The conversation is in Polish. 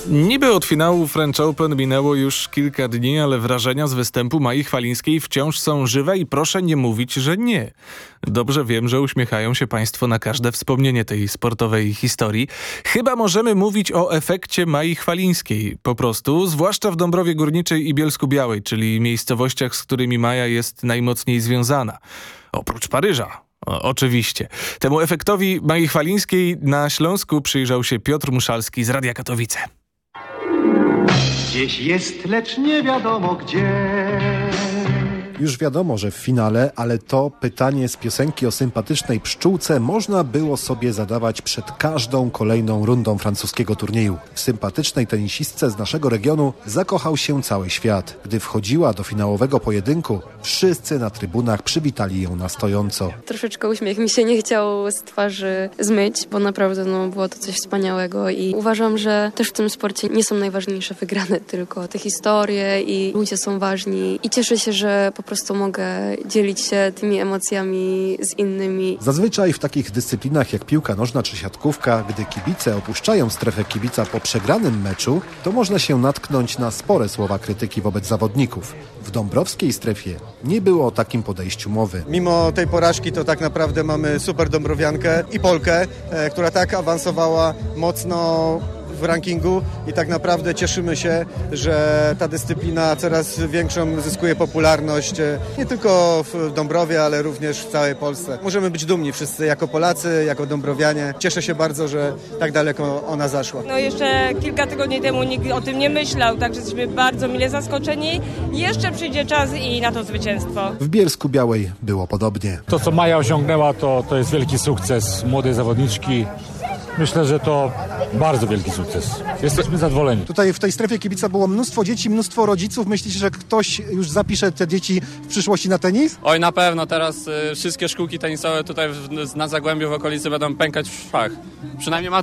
Niby od finału French Open minęło już kilka dni, ale wrażenia z występu Mai Chwalińskiej wciąż są żywe i proszę nie mówić, że nie. Dobrze wiem, że uśmiechają się Państwo na każde wspomnienie tej sportowej historii. Chyba możemy mówić o efekcie Mai Chwalińskiej. Po prostu, zwłaszcza w Dąbrowie Górniczej i Bielsku-Białej, czyli miejscowościach, z którymi Maja jest najmocniej związana. Oprócz Paryża. Oczywiście. Temu efektowi Mai Chwalińskiej na Śląsku przyjrzał się Piotr Muszalski z Radia Katowice. Gdzieś jest, lecz nie wiadomo gdzie. Już wiadomo, że w finale, ale to pytanie z piosenki o sympatycznej pszczółce można było sobie zadawać przed każdą kolejną rundą francuskiego turnieju. W sympatycznej tenisistce z naszego regionu zakochał się cały świat. Gdy wchodziła do finałowego pojedynku, wszyscy na trybunach przywitali ją na stojąco. Troszeczkę uśmiech mi się nie chciał z twarzy zmyć, bo naprawdę było to coś wspaniałego i uważam, że też w tym sporcie nie są najważniejsze wygrane, tylko te historie i ludzie są ważni i cieszę się, że po prostu mogę dzielić się tymi emocjami z innymi. Zazwyczaj w takich dyscyplinach jak piłka nożna czy siatkówka, gdy kibice opuszczają strefę kibica po przegranym meczu, to można się natknąć na spore słowa krytyki wobec zawodników. W dąbrowskiej strefie nie było o takim podejściu mowy. Mimo tej porażki to tak naprawdę mamy super dąbrowiankę i Polkę, która tak awansowała mocno w rankingu i tak naprawdę cieszymy się, że ta dyscyplina coraz większą zyskuje popularność nie tylko w Dąbrowie, ale również w całej Polsce. Możemy być dumni wszyscy jako Polacy, jako dąbrowianie. Cieszę się bardzo, że tak daleko ona zaszła. Jeszcze kilka tygodni temu nikt o tym nie myślał, także jesteśmy bardzo mile zaskoczeni. Jeszcze przyjdzie czas i na to zwycięstwo. W Bielsku-Białej było podobnie. To, co Maja osiągnęła, to jest wielki sukces młodej zawodniczki. Myślę, że to bardzo wielki sukces. Jesteśmy zadowoleni. Tutaj w tej strefie kibica było mnóstwo dzieci, mnóstwo rodziców. Myślicie, że ktoś już zapisze te dzieci w przyszłości na tenis? Oj, na pewno. Teraz wszystkie szkółki tenisowe tutaj na Zagłębiu w okolicy będą pękać w szwach. Przynajmniej